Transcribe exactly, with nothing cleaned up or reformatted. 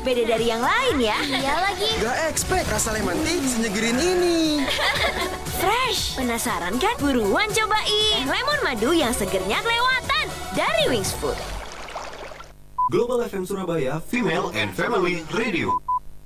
Beda dari yang lain ya. Iya lagi. Gak expect rasa lemon tea senyegerin ini. Fresh. Penasaran kan? Buruan cobain. Lemon madu yang segernya kelewatan. Dari Wings Food. Global F M Surabaya Female and Family Radio.